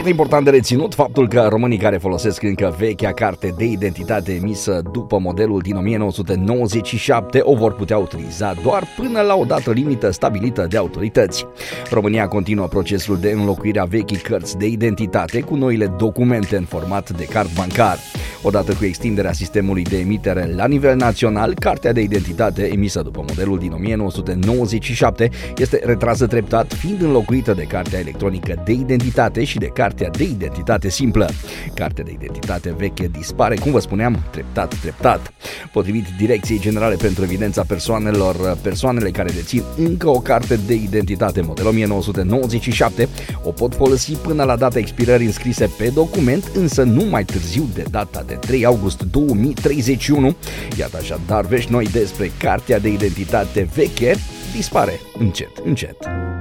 Foarte important de reținut faptul că românii care folosesc încă vechea carte de identitate emisă după modelul din 1997 o vor putea utiliza doar până la o dată limită stabilită de autorități. România continuă procesul de înlocuire a vechii cărți de identitate cu noile documente în format de card bancar. Odată cu extinderea sistemului de emitere la nivel național, cartea de identitate emisă după modelul din 1997 este retrasă treptat, fiind înlocuită de cartea electronică de identitate și de cartea de identitate simplă. Cartea de identitate veche dispare, cum vă spuneam, treptat. Potrivit Direcției Generale pentru Evidența Persoanelor, persoanele care dețin încă o carte de identitate model 1997 o pot folosi până la data expirării înscrise pe document, însă nu mai târziu de data de 3 august 2031. Iată așadar vești noi despre cartea de identitate veche dispare încet.